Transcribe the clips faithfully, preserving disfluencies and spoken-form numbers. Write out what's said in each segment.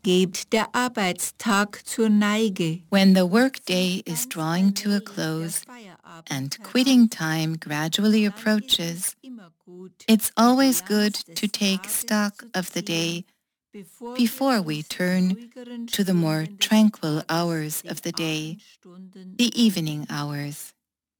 geht der Arbeitstag zur Neige. When the workday is drawing to a close and quitting time gradually approaches, it's always good to take stock of the day before we turn to the more tranquil hours of the day, the evening hours.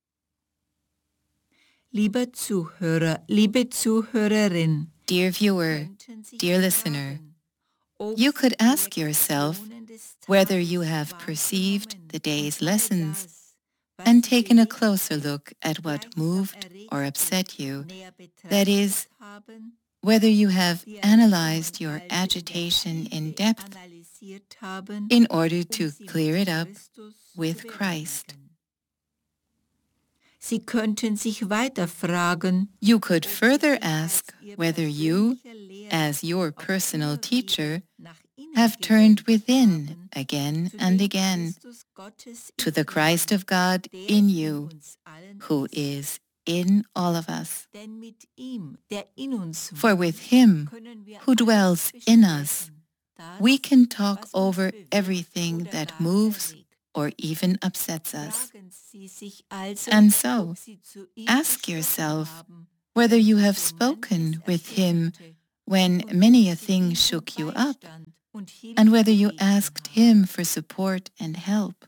Lieber Zuhörer, liebe Zuhörerin, dear viewer, dear listener, you could ask yourself whether you have perceived the day's lessons and taken a closer look at what moved or upset you. That is, whether you have analyzed your agitation in depth in order to clear it up with Christ. Sie könnten sich weiter fragen, you could further ask whether you, as your personal teacher, have turned within again and again to the Christ of God in you, who is in all of us. For with Him who dwells in us, we can talk over everything that moves or even upsets us. And so, ask yourself whether you have spoken with Him when many a thing shook you up, and whether you asked Him for support and help.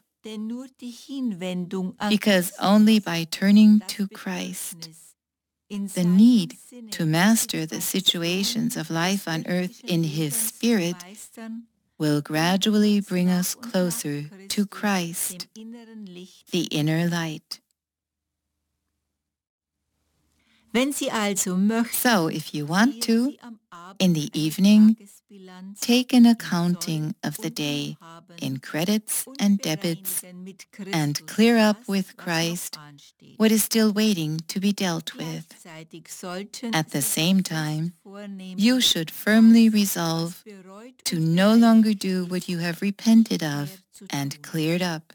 Because only by turning to Christ, the need to master the situations of life on earth in His Spirit will gradually bring us closer to Christ, the inner light. So, if you want to, in the evening, take an accounting of the day in credits and debits and clear up with Christ what is still waiting to be dealt with. At the same time, you should firmly resolve to no longer do what you have repented of and cleared up.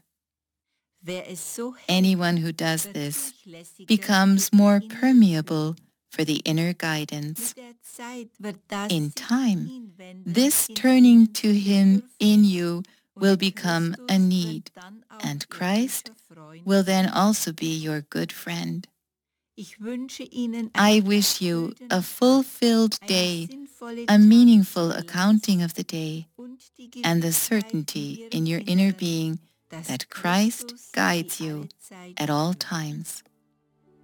Anyone who does this becomes more permeable for the inner guidance. In time, this turning to Him in you will become a need, and Christ will then also be your good friend. I wish you a fulfilled day, a meaningful accounting of the day, and the certainty in your inner being that Christ guides you at all times.